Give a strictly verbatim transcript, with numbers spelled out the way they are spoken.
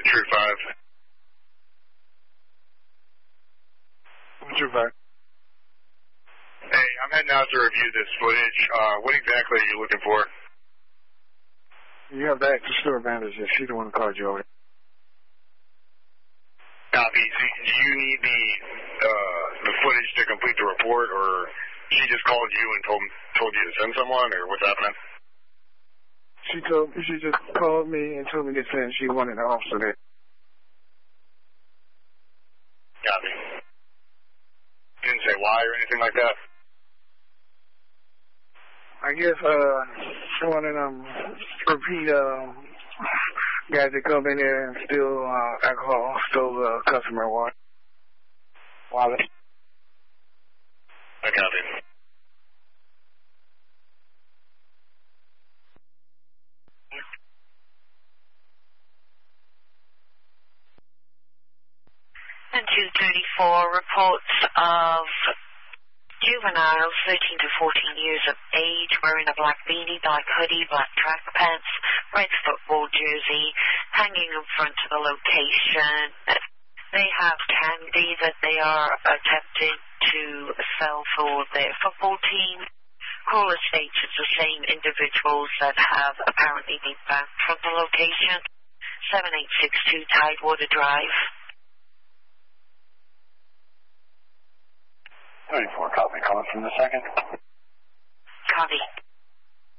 to True five. True five. Hey, I'm heading out to review this footage. Uh, what exactly are you looking for? You have the active store manager. She's the one who called you over. Copy. So do you need the uh, the footage to complete the report, or she just called you and told told you to send someone, or what's happening? She told she just called me and told me to send. She wanted an officer there. Copy. Didn't say why or anything like that? I guess uh, she wanted um repeat uh guys that come in there and steal uh, alcohol, stole uh, customer wallet. Wallet. I copy. And two thirty-four reports of juveniles, thirteen to fourteen years of age, wearing a black beanie, black hoodie, black track pants, red football jersey, hanging in front of the location. They have candy that they are attempting to sell for their football team. Caller states it's the same individuals that have apparently been banned from the location. seven eight six two Tidewater Drive. thirty-four, copy. Calling from the second. Copy.